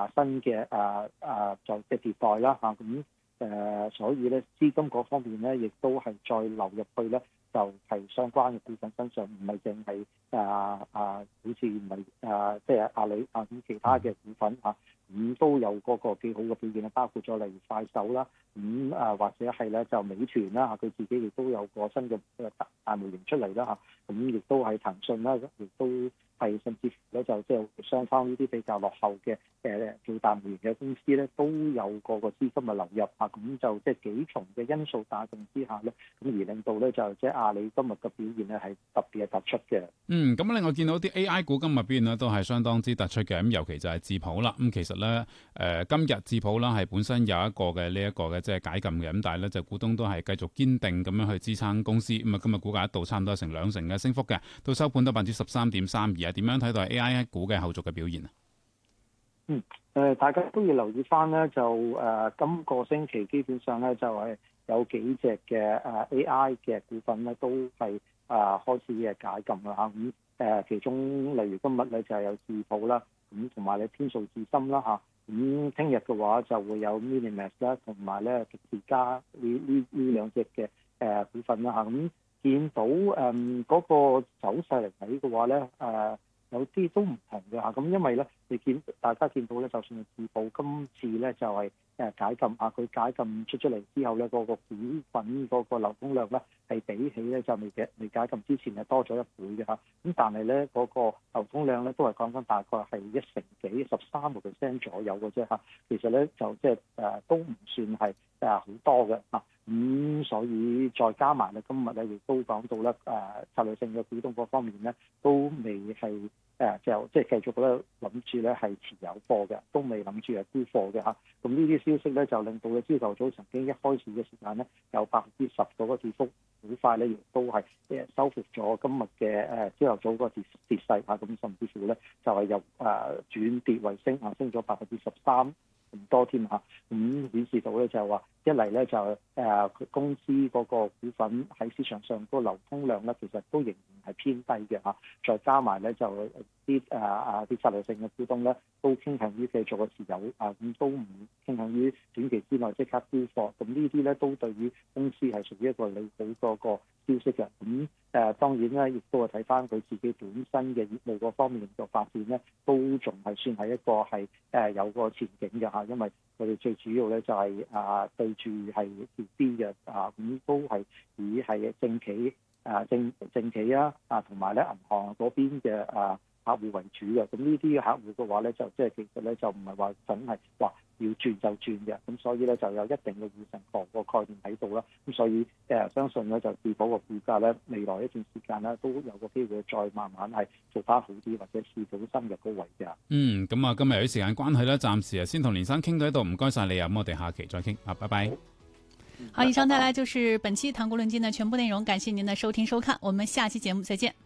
新嘅就嘅迭代啦嚇，咁所以咧資金嗰方面咧，亦都係再流入去咧，就係相關嘅股份身上，唔係淨係好似唔係即係阿里咁其他嘅股份嚇，咁都有嗰個幾好嘅表現啦，包括咗例如快手啦，或者係咧就美團啦嚇，佢自己亦都有個新嘅大模型出嚟啦嚇，咁亦都係騰訊啦，亦都係甚至乎咧就即係雙方呢啲比較落後嘅做大模型嘅公司咧，都有個資金嘅流入啊，咁就即係幾重嘅因素帶動之下咧，咁而令到咧就即係阿里今日嘅表現咧係特別係突出嘅。 咁另外見到啲 AI 股今日表現咧都係相當之突出嘅，咁尤其就係智譜啦。咁其實咧今日智譜啦係本身有一個嘅呢一個嘅即係解禁嘅，咁但係咧就股東都係繼續堅定咁樣去支撐公司，咁啊今日股價一度差唔多成2成嘅升幅嘅，到收盤都13.32%啊。點樣睇到係 AI 股嘅後續嘅表現啊？ 大家都要留意翻咧，就今個星期基本上咧就係有幾隻嘅AI 嘅股份咧都係開始嘅解禁啦嚇，咁其中例如今日咧就係有智譜啦，咁同埋你天數智深啦嚇，咁聽日嘅話就會有 Minimax 啦，同埋咧極致家呢兩隻嘅股份啦嚇，咁見到嗰個走勢嚟睇嘅話咧有啲都唔同嘅嚇，咁因為咧大家見到咧，就算係智譜今次咧就係解禁啊，佢解禁出嚟之後咧，個股份嗰個流通量咧係比起咧就未解禁之前係多咗1倍嘅嚇，咁但係咧嗰個流通量咧都係講緊大概係1成幾13% 左右嘅啫嚇，其實咧就即係都唔算係好多嘅嚇。咁所以再加埋咧，今日咧亦都講到咧策略性嘅股東嗰方面咧，都未係就即係繼續咧諗住咧係持有貨嘅，都未諗住係沽貨嘅嚇。咁呢啲消息咧就令到咧朝頭早曾經一開始嘅時間咧有10%嗰個跌幅，好快咧亦都係收復咗今日嘅朝頭早嗰個跌勢嚇。咁甚至乎咧就係由轉跌為升啊，升咗13%。咁多添嚇，咁顯示到咧就係話一嚟咧就公司嗰個股份喺市場上個流通量咧，其實都仍然係偏低嘅嚇，再加埋咧就啲策略性嘅股東咧都傾向於繼續嘅持有咁都唔傾向於短期之內即刻沽貨，咁呢啲咧都對於公司係屬於一個利好嗰個消息嘅。咁當然咧，亦都係睇翻佢自己本身嘅業務嗰方面嘅發展咧，都仲係算係一個係有個前景嘅嚇，因為佢哋最主要咧就係對住係 B 嘅咁都係以係政企政企同埋咧銀行嗰邊嘅客戶為主嘅，咁呢啲客戶嘅話咧就即係其實咧就唔係話真係話要轉就轉嘅，咁所以咧就有一定嘅護城河個概念喺度啦，咁所以相信咧就智譜個股價咧未來一段時間咧都有個機會再慢慢係做翻好啲，或者試到新嘅高位嘅。 咁啊今日有啲時間關係咧，暫時先同連生傾到呢度，唔該晒你啊，咁我哋下期再傾拜拜。 好，以上帶來就是本期談股論盡的全部內容，感謝您的收聽收看，我們下期節目再見。